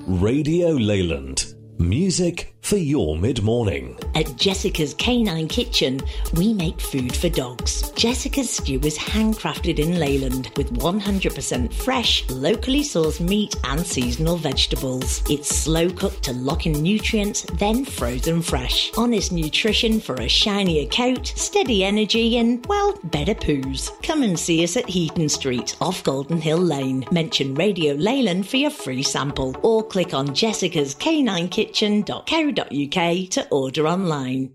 Radio Leyland. Music for your mid-morning. At Jessica's Canine Kitchen, we make food for dogs. Jessica's stew is handcrafted in Leyland with 100% fresh, locally sourced meat and seasonal vegetables. It's slow cooked to lock in nutrients, then frozen fresh. Honest nutrition for a shinier coat, steady energy and, well, better poos. Come and see us at Heaton Street off Golden Hill Lane. Mention Radio Leyland for your free sample or click on jessicascaninekitchen.co.uk to order online.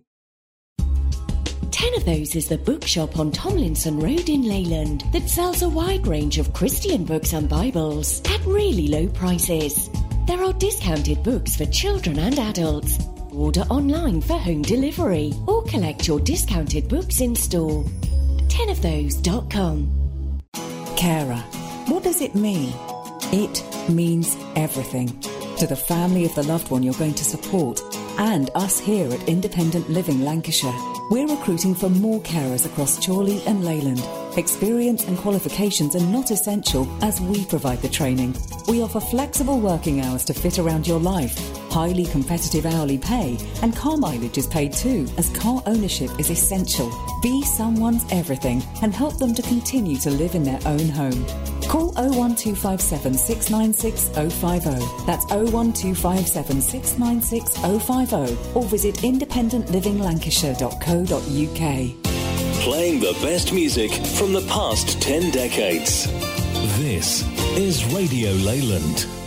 10 of Those is the bookshop on Tomlinson Road in Leyland that sells a wide range of Christian books and Bibles at really low prices. There are discounted books for children and adults. Order online for home delivery or collect your discounted books in store. 10ofthose.com. Carer. What does it mean? It means everything. To the family of the loved one you're going to support, and us here at Independent Living Lancashire. We're recruiting for more carers across Chorley and Leyland. Experience and qualifications are not essential as we provide the training. We offer flexible working hours to fit around your life, highly competitive hourly pay, and car mileage is paid too, as car ownership is essential. Be someone's everything and help them to continue to live in their own home. Call 01257 696 050. That's 01257 696 050 or visit independentlivinglancashire.co.uk. Playing the best music from the past 10 decades. This is Radio Leyland.